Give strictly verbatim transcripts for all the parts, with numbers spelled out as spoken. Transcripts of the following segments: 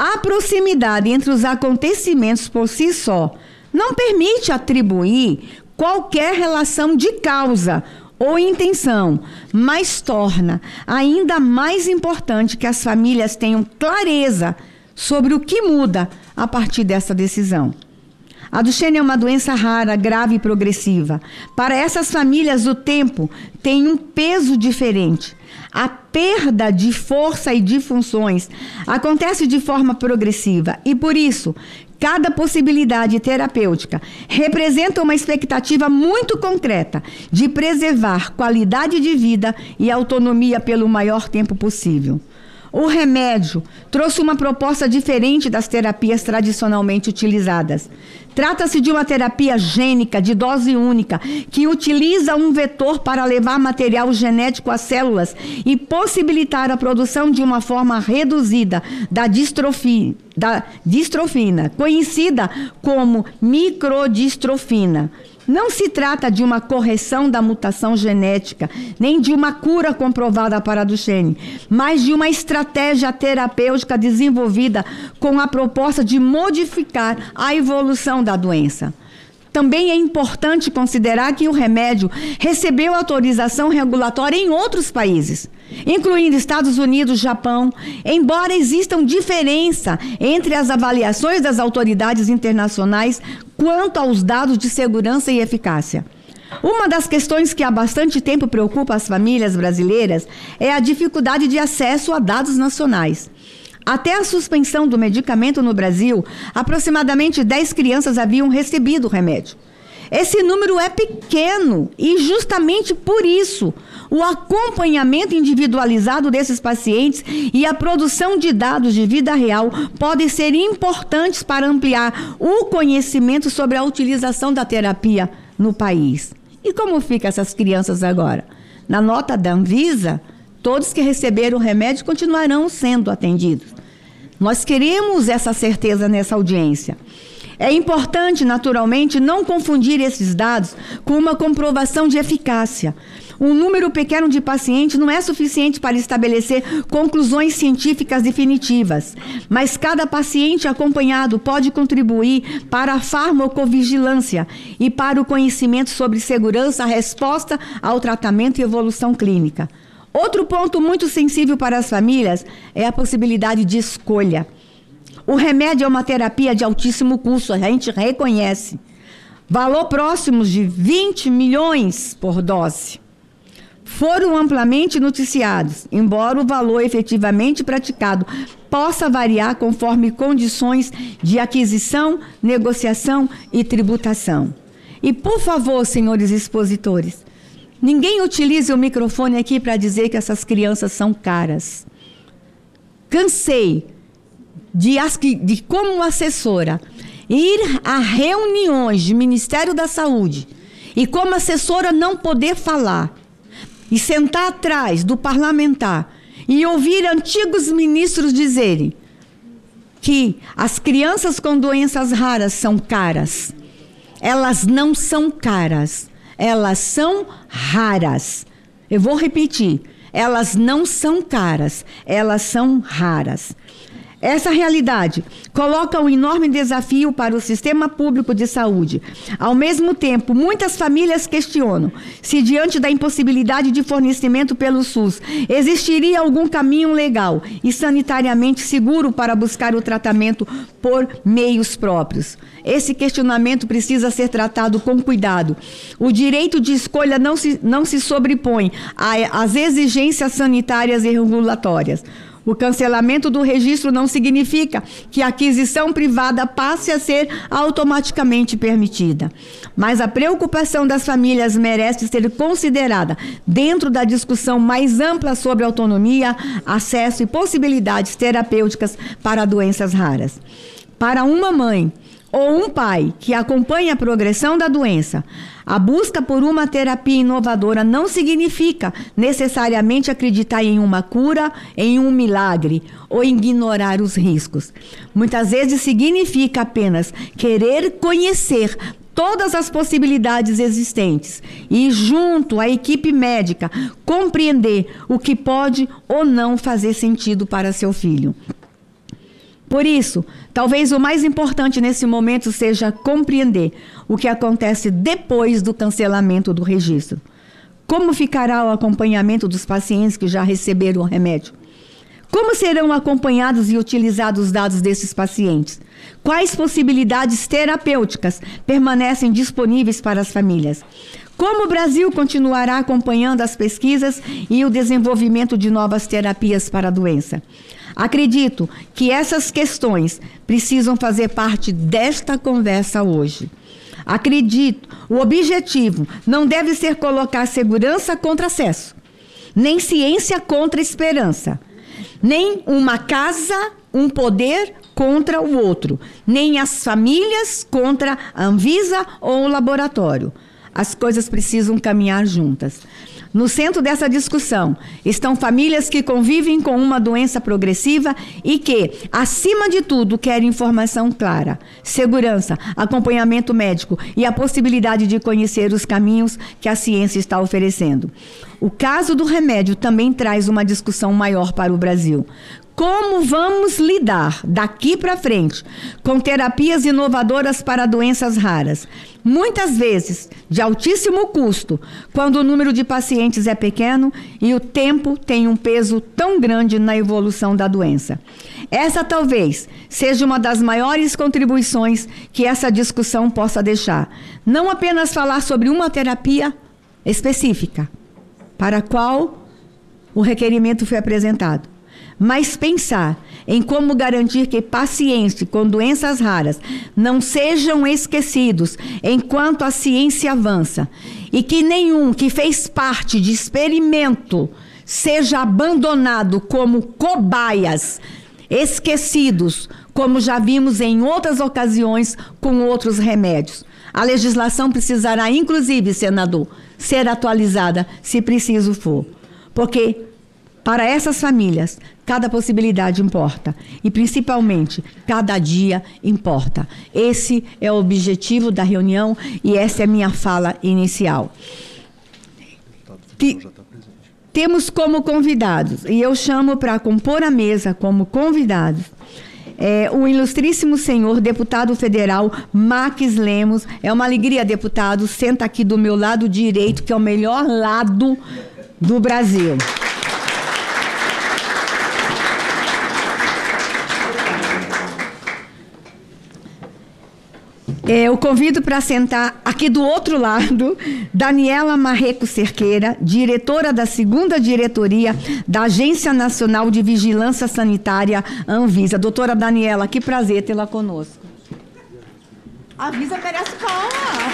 A proximidade entre os acontecimentos por si só não permite atribuir qualquer relação de causa ou intenção, mas torna ainda mais importante que as famílias tenham clareza sobre o que muda a partir dessa decisão. A Duchenne é uma doença rara, grave e progressiva. Para essas famílias, o tempo tem um peso diferente. A perda de força e de funções acontece de forma progressiva e, por isso, cada possibilidade terapêutica representa uma expectativa muito concreta de preservar qualidade de vida e autonomia pelo maior tempo possível. O remédio trouxe uma proposta diferente das terapias tradicionalmente utilizadas. Trata-se de uma terapia gênica de dose única, que utiliza um vetor para levar material genético às células e possibilitar a produção de uma forma reduzida da, distrofi, da distrofina, conhecida como microdistrofina. Não se trata de uma correção da mutação genética, nem de uma cura comprovada para a Duchenne, mas de uma estratégia terapêutica desenvolvida com a proposta de modificar a evolução da doença. Também é importante considerar que o remédio recebeu autorização regulatória em outros países, incluindo Estados Unidos, Japão, embora existam diferença entre as avaliações das autoridades internacionais quanto aos dados de segurança e eficácia. Uma das questões que há bastante tempo preocupa as famílias brasileiras é a dificuldade de acesso a dados nacionais. Até a suspensão do medicamento no Brasil, aproximadamente dez crianças haviam recebido o remédio. Esse número é pequeno e, justamente por isso, o acompanhamento individualizado desses pacientes e a produção de dados de vida real podem ser importantes para ampliar o conhecimento sobre a utilização da terapia no país. E como ficam essas crianças agora? Na nota da Anvisa, todos que receberam o remédio continuarão sendo atendidos. Nós queremos essa certeza nessa audiência. É importante, naturalmente, não confundir esses dados com uma comprovação de eficácia. Um número pequeno de pacientes não é suficiente para estabelecer conclusões científicas definitivas, mas cada paciente acompanhado pode contribuir para a farmacovigilância e para o conhecimento sobre segurança, resposta ao tratamento e evolução clínica. Outro ponto muito sensível para as famílias é a possibilidade de escolha. O remédio é uma terapia de altíssimo custo, a gente reconhece. Valor próximo de vinte milhões por dose. Foram amplamente noticiados, embora o valor efetivamente praticado possa variar conforme condições de aquisição, negociação e tributação. E, por favor, senhores expositores, ninguém utilize o microfone aqui para dizer que essas crianças são caras. Cansei de, de, como assessora, ir a reuniões de Ministério da Saúde e, como assessora, não poder falar e sentar atrás do parlamentar e ouvir antigos ministros dizerem que as crianças com doenças raras são caras. Elas não são caras. Elas são raras. Eu vou repetir. Elas não são caras. Elas são raras. Essa realidade coloca um enorme desafio para o sistema público de saúde. Ao mesmo tempo, muitas famílias questionam se, diante da impossibilidade de fornecimento pelo SUS, existiria algum caminho legal e sanitariamente seguro para buscar o tratamento por meios próprios. Esse questionamento precisa ser tratado com cuidado. O direito de escolha não se, não se sobrepõe às exigências sanitárias e regulatórias. O cancelamento do registro não significa que a aquisição privada passe a ser automaticamente permitida. Mas a preocupação das famílias merece ser considerada dentro da discussão mais ampla sobre autonomia, acesso e possibilidades terapêuticas para doenças raras. Para uma mãe ou um pai que acompanha a progressão da doença, a busca por uma terapia inovadora não significa necessariamente acreditar em uma cura, em um milagre ou ignorar os riscos. Muitas vezes significa apenas querer conhecer todas as possibilidades existentes e, junto à equipe médica, compreender o que pode ou não fazer sentido para seu filho. Por isso, talvez o mais importante nesse momento seja compreender o que acontece depois do cancelamento do registro. Como ficará o acompanhamento dos pacientes que já receberam o remédio? Como serão acompanhados e utilizados os dados desses pacientes? Quais possibilidades terapêuticas permanecem disponíveis para as famílias? Como o Brasil continuará acompanhando as pesquisas e o desenvolvimento de novas terapias para a doença? Acredito que essas questões precisam fazer parte desta conversa hoje. Acredito, o objetivo não deve ser colocar segurança contra acesso, nem ciência contra esperança, nem uma casa, um poder contra o outro, nem as famílias contra a Anvisa ou o laboratório. As coisas precisam caminhar juntas. No centro dessa discussão estão famílias que convivem com uma doença progressiva e que, acima de tudo, querem informação clara, segurança, acompanhamento médico e a possibilidade de conhecer os caminhos que a ciência está oferecendo. O caso do remédio também traz uma discussão maior para o Brasil. Como vamos lidar daqui para frente com terapias inovadoras para doenças raras? Muitas vezes de altíssimo custo, quando o número de pacientes é pequeno e o tempo tem um peso tão grande na evolução da doença. Essa talvez seja uma das maiores contribuições que essa discussão possa deixar. Não apenas falar sobre uma terapia específica, para a qual o requerimento foi apresentado, mas pensar em como garantir que pacientes com doenças raras não sejam esquecidos enquanto a ciência avança e que nenhum que fez parte de experimento seja abandonado como cobaias, esquecidos, como já vimos em outras ocasiões com outros remédios. A legislação precisará, inclusive, senador, ser atualizada se preciso for, porque para essas famílias, cada possibilidade importa. E, principalmente, cada dia importa. Esse é o objetivo da reunião e essa é a minha fala inicial. T- Temos como convidados, e eu chamo para compor a mesa como convidados, é, o ilustríssimo senhor deputado federal Max Lemos. É uma alegria, deputado. Senta aqui do meu lado direito, que é o melhor lado do Brasil. Eu convido para sentar aqui do outro lado Daniela Marreco Cerqueira, diretora da segunda diretoria da Agência Nacional de Vigilância Sanitária, Anvisa. Doutora Daniela, que prazer tê-la conosco. A Anvisa merece palma.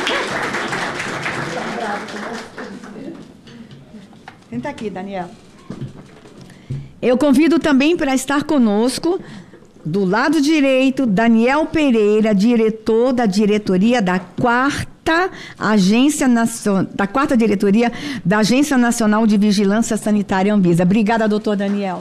Senta aqui, Daniela. Eu convido também para estar conosco, do lado direito, Daniel Pereira, diretor da diretoria da quarta agência nacional, da quarta diretoria da Agência Nacional de Vigilância Sanitária Anvisa. Obrigada, doutor Daniel.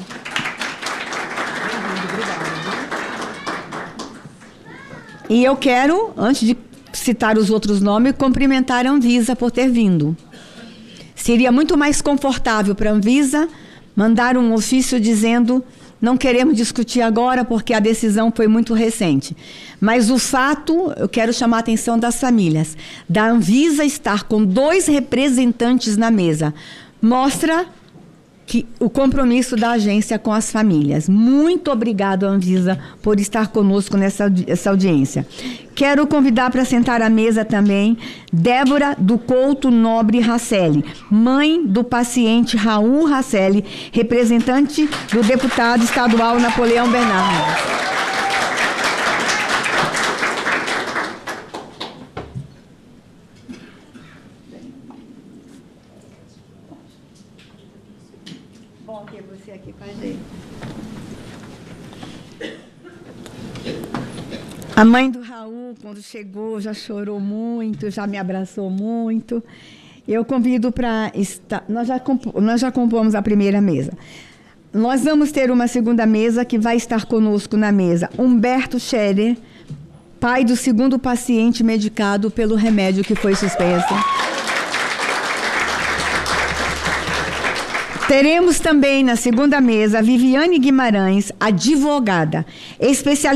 E eu quero, antes de citar os outros nomes, cumprimentar a Anvisa por ter vindo. Seria muito mais confortável para a Anvisa mandar um ofício dizendo: não queremos discutir agora porque a decisão foi muito recente. Mas o fato, eu quero chamar a atenção das famílias, da Anvisa estar com dois representantes na mesa, mostra que o compromisso da agência com as famílias. Muito obrigado, Anvisa, por estar conosco nessa essa audiência. Quero convidar para sentar à mesa também Débora do Couto Nobre Racelli, mãe do paciente Raul Racelli, representante do deputado estadual Napoleão Bernardes. Bom ter você aqui com a gente. A mãe do Raul, quando chegou, já chorou muito, já me abraçou muito. Eu convido para estar... Nós já, comp... Nós já compomos a primeira mesa. Nós vamos ter uma segunda mesa que vai estar conosco na mesa Humberto Scherer, pai do segundo paciente medicado pelo remédio que foi suspenso. Teremos também na segunda mesa a Viviane Guimarães, advogada, especialista